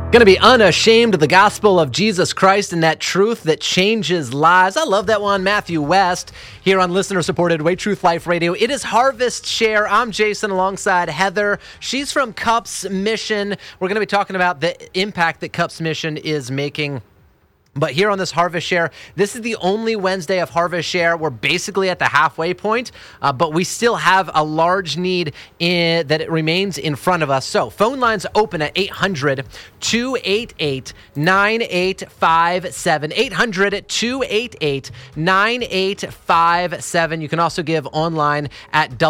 Going to be unashamed of the gospel of Jesus Christ and that truth that changes lives. I love that one, Matthew West, here on listener-supported Way Truth Life Radio. It is Harvest Share. I'm Jason alongside Heather. She's from Cups Mission. We're going to be talking about the impact that Cups Mission is making. But here on this Harvest Share, this is the only Wednesday of Harvest Share. We're basically at the halfway point, but we still have a large need that it remains in front of us. So phone lines open at 800-288-9857. 800-288-9857. You can also give online at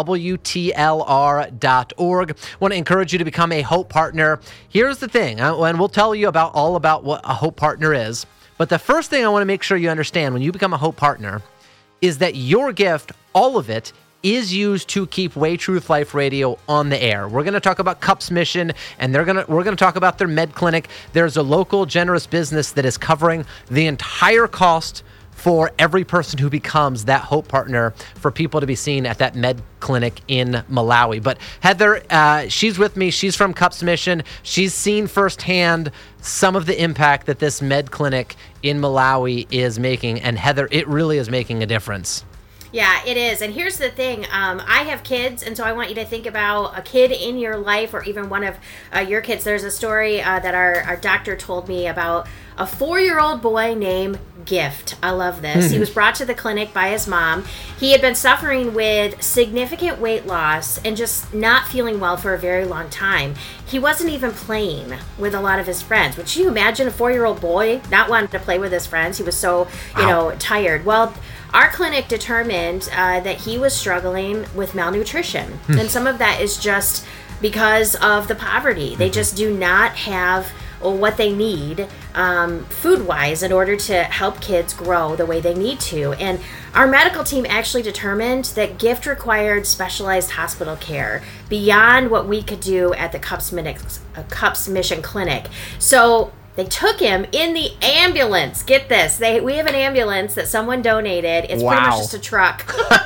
WTLR.org. Want to encourage you to become a Hope Partner. Here's the thing, and we'll tell you all about what a Hope Partner is. But the first thing I want to make sure you understand when you become a Hope Partner is that your gift, all of it, is used to keep Way Truth Life Radio on the air. We're going to talk about Cups Mission, and we're going to talk about their med clinic. There's a local generous business that is covering the entire cost for every person who becomes that Hope Partner for people to be seen at that med clinic in Malawi. But Heather, she's with me. She's from Cups Mission. She's seen firsthand some of the impact that this med clinic in Malawi is making. And Heather, it really is making a difference. Yeah, it is. And here's the thing. I have kids, and so I want you to think about a kid in your life or even one of your kids. There's a story that our doctor told me about a 4-year-old boy named Gift. I love this. He was brought to the clinic by his mom. He had been suffering with significant weight loss and just not feeling well for a very long time. He wasn't even playing with a lot of his friends. Would you imagine a 4-year-old boy not wanting to play with his friends? He was so, tired. Well, our clinic determined that he was struggling with malnutrition. And some of that is just because of the poverty. They just do not have what they need food-wise in order to help kids grow the way they need to. And our medical team actually determined that Gift required specialized hospital care beyond what we could do at the Cups Mission Clinic. So they took him in the ambulance. Get this. We have an ambulance that someone donated. It's pretty much just a truck.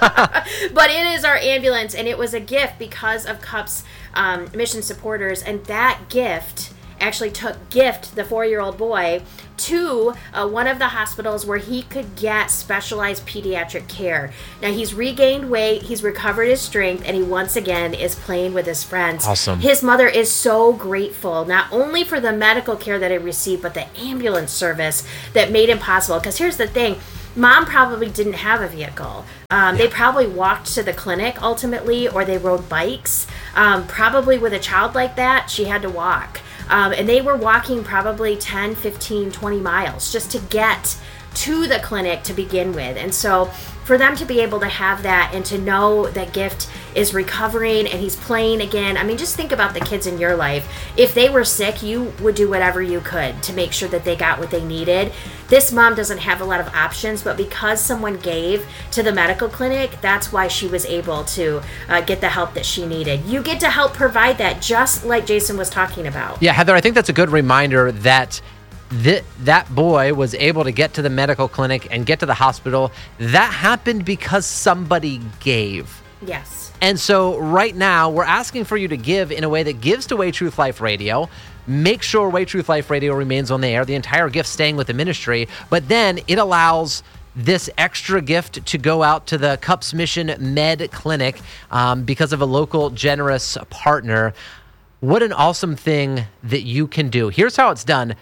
But it is our ambulance, and it was a gift because of Cups Mission supporters. And that gift actually took Gift, the 4-year-old boy, to one of the hospitals where he could get specialized pediatric care. Now, he's regained weight, he's recovered his strength, and he once again is playing with his friends. Awesome. His mother is so grateful, not only for the medical care that he received, but the ambulance service that made him possible. Because here's the thing, Mom probably didn't have a vehicle. They probably walked to the clinic ultimately, or they rode bikes. Probably with a child like that, she had to walk. And they were walking probably 10, 15, 20 miles just to get to the clinic to begin with. And so for them to be able to have that and to know that Gift is recovering and he's playing again. I mean, just think about the kids in your life. If they were sick, you would do whatever you could to make sure that they got what they needed. This mom doesn't have a lot of options, but because someone gave to the medical clinic, that's why she was able to get the help that she needed. You get to help provide that, just like Jason was talking about. Yeah, Heather, I think that's a good reminder that that boy was able to get to the medical clinic and get to the hospital. That happened because somebody gave. Yes. And so right now, we're asking for you to give in a way that gives to Way Truth Life Radio. Make sure Way Truth Life Radio remains on the air, the entire gift staying with the ministry, but then it allows this extra gift to go out to the Cups Mission Med Clinic because of a local generous partner. What an awesome thing that you can do. Here's how it's done.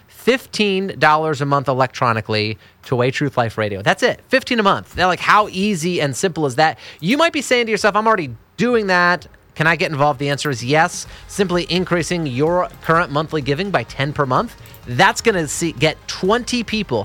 $15 a month electronically to Way Truth Life Radio. That's it. $15 a month. Now, like, how easy and simple is that? You might be saying to yourself, I'm already doing that. Can I get involved? The answer is yes. Simply increasing your current monthly giving by 10 per month. That's going to get 20 people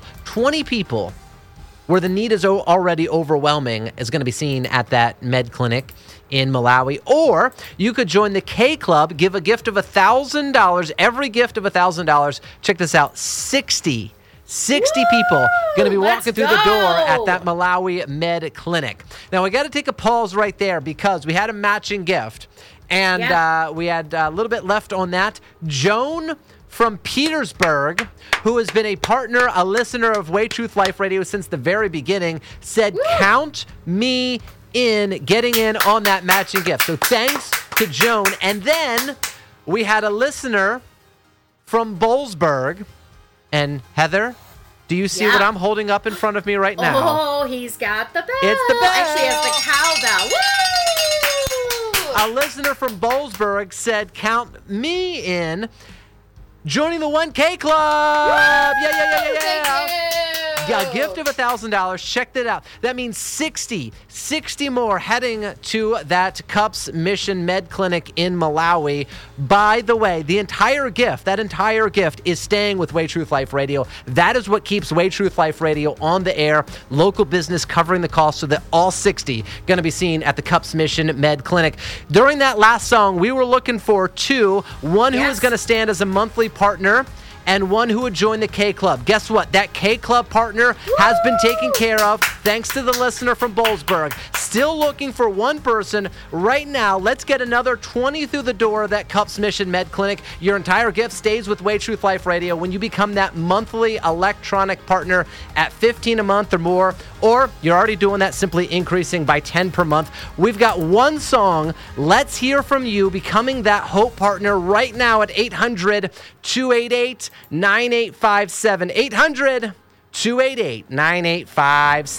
where the need is already overwhelming is going to be seen at that med clinic in Malawi. Or you could join the K Club, give a gift of $1,000, every gift of $1,000. Check this out, 60 people going to be walking through the door at that Malawi Med Clinic. Now, we got to take a pause right there because we had a matching gift, and we had a little bit left on that. Joan from Petersburg, who has been a partner, a listener of Way Truth Life Radio since the very beginning, said, count me in getting in on that matching gift. So thanks to Joan. And then we had a listener from Boalsburg. And Heather, do you see what I'm holding up in front of me right now? Oh, he's got the bell. It's the bell. Actually, it's the cowbell. Woo! A listener from Boalsburg said, count me in. Joining the 1K Club. Woo! Yeah. Thank you. A gift of $1,000. Check that out. That means 60 more heading to that CUPS Mission Med Clinic in Malawi. By the way, that entire gift is staying with Way Truth Life Radio. That is what keeps Way Truth Life Radio on the air. Local business covering the cost so that all 60 going to be seen at the CUPS Mission Med Clinic. During that last song, we were looking for two. One who is going to stand as a monthly partner and one who would join the K Club. Guess what? That K Club partner has been taken care of thanks to the listener from Boalsburg. Still looking for one person right now. Let's get another 20 through the door of that CUPS Mission Med Clinic. Your entire gift stays with Way Truth Life Radio when you become that monthly electronic partner at $15 a month or more, or you're already doing that, simply increasing by $10 per month. We've got one song. Let's hear from you becoming that Hope partner right now at 800-288-9857. 800-288-9857.